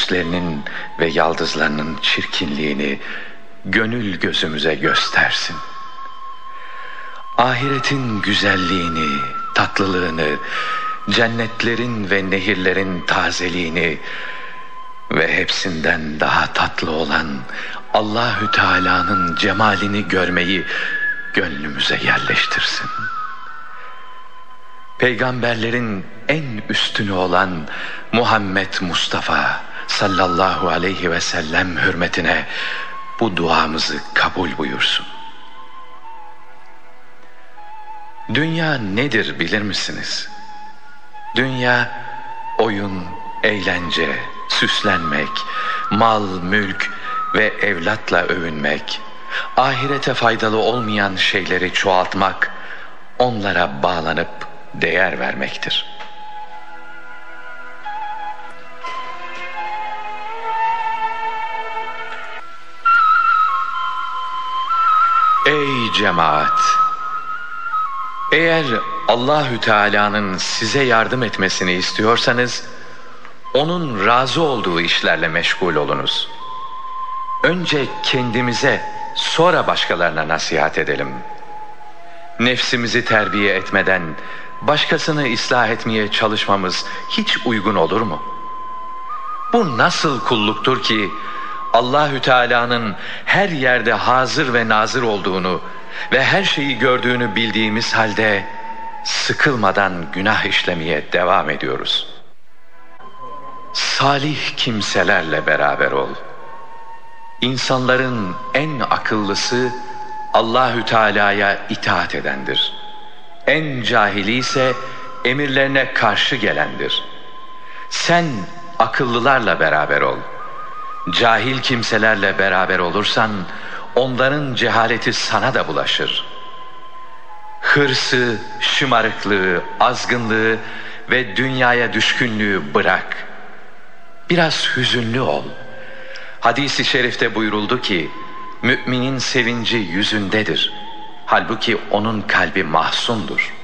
güneşlerinin ve yaldızlarının çirkinliğini gönül gözümüze göstersin. Ahiretin güzelliğini, tatlılığını, cennetlerin ve nehirlerin tazeliğini ve hepsinden daha tatlı olan Allahü Teala'nın cemalini görmeyi gönlümüze yerleştirsin. Peygamberlerin en üstünü olan Muhammed Mustafa sallallahu aleyhi ve sellem hürmetine bu duamızı kabul buyursun. Dünya nedir bilir misiniz? Dünya oyun, eğlence, süslenmek, mal, mülk ve evlatla övünmek, ahirete faydalı olmayan şeyleri çoğaltmak, onlara bağlanıp değer vermektir. Ey cemaat! Eğer Allahü Teala'nın size yardım etmesini istiyorsanız, onun razı olduğu işlerle meşgul olunuz. Önce kendimize, sonra başkalarına nasihat edelim. Nefsimizi terbiye etmeden başkasını ıslah etmeye çalışmamız hiç uygun olur mu? Bu nasıl kulluktur ki Allahü Teala'nın her yerde hazır ve nazır olduğunu ve her şeyi gördüğünü bildiğimiz halde sıkılmadan günah işlemeye devam ediyoruz. Salih kimselerle beraber ol. İnsanların en akıllısı Allahü Teala'ya itaat edendir. En cahili ise emirlerine karşı gelendir. Sen akıllılarla beraber ol. Cahil kimselerle beraber olursan onların cehaleti sana da bulaşır. Hırsı, şımarıklığı, azgınlığı ve dünyaya düşkünlüğü bırak. Biraz hüzünlü ol. Hadis-i şerifte buyuruldu ki, müminin sevinci yüzündedir. Halbuki onun kalbi mahzundur.